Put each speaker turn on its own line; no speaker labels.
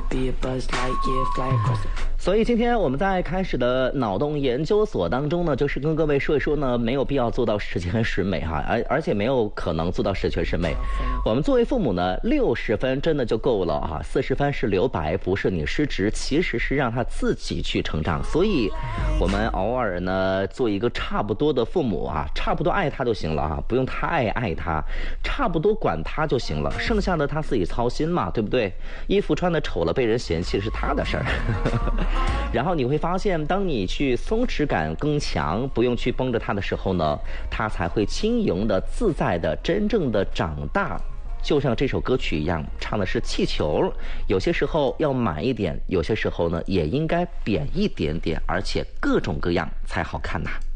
所以今天我们在开始的脑洞研究所当中呢，就是跟各位说一说呢，没有必要做到十全十美哈，而且没有可能做到十全十美。我们作为父母呢，60分真的就够了哈，40分是留白，不是你失职，其实是让他自己去成长。所以，我们偶尔呢做一个差不多的父母啊，差不多爱他就行了啊，不用太爱他，差不多管他就行了，剩下的他自己操心嘛，对不对？衣服穿的丑了被人嫌弃是他的事儿。然后你会发现，当你去松弛感更强，不用去绷着他的时候呢，他才会轻盈的、自在的、真正的长大。就像这首歌曲一样，唱的是气球，有些时候要满一点，有些时候呢也应该扁一点点，而且各种各样才好看呐。